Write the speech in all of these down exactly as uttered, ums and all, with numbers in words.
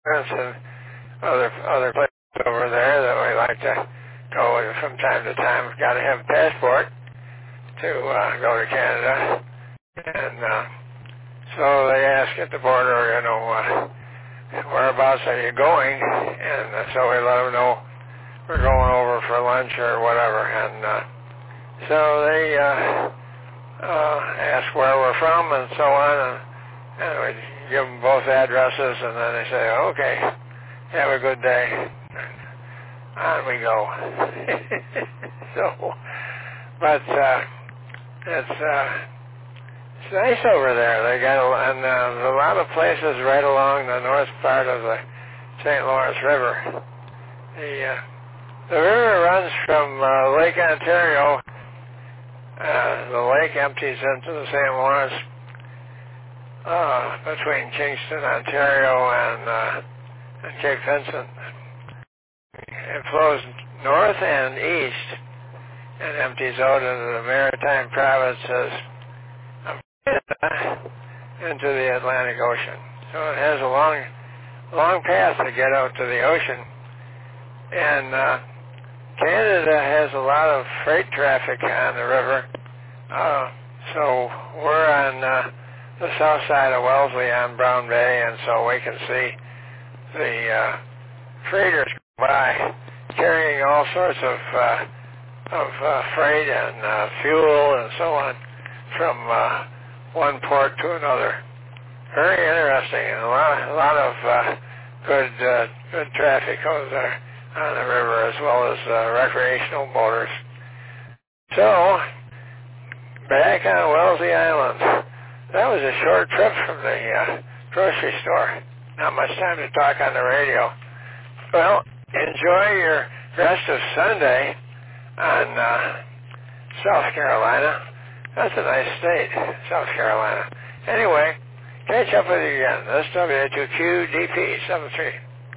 and other other places over there that we like to go from time to time. We've got to have a passport to uh, go to Canada, and uh, so they ask at the border, you know, uh, whereabouts are you going? And uh, so we let them know we're going over for lunch or whatever, and uh, so they uh, uh, ask where we're from and so on, and, and we give them both addresses, and then they say, okay, have a good day. On we go. So, but uh, it's uh, it's nice over there. They got a, and uh, a lot of places right along the north part of the Saint Lawrence River. The uh, the river runs from uh, Lake Ontario. Uh, the lake empties into the Saint Lawrence uh, between Kingston, Ontario, and, uh, and Cape Vincent. It flows north and east and empties out into the maritime provinces of Canada into the Atlantic Ocean. So it has a long, long path to get out to the ocean. And uh, Canada has a lot of freight traffic on the river. Uh, so we're on uh, the south side of Wellesley on Brown Bay, and so we can see the uh, freighters go by carrying all sorts of uh, of uh, freight and uh, fuel and so on from uh, one port to another. Very interesting, and a lot, a lot of uh, good uh, good traffic goes there on the river, as well as uh, recreational boaters. So, back on Wellesley Island. That was a short trip from the uh, grocery store. Not much time to talk on the radio. Well, enjoy your rest of Sunday on uh, South Carolina. That's a nice state, South Carolina. Anyway, catch up with you again. This is W A two Q D P seventy-three.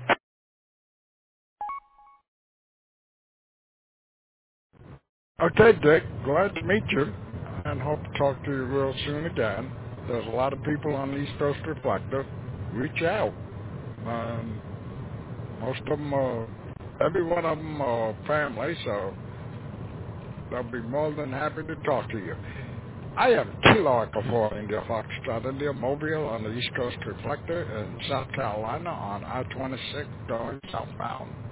Okay, Dick, glad to meet you, and hope to talk to you real soon again. There's a lot of people on the East Coast Reflector. Reach out. Um, most of them are, every one of them are family, so they'll be more than happy to talk to you. I have Kilo Echo four India Foxtrot India Mobile on the East Coast Reflector in South Carolina on I twenty-six going southbound.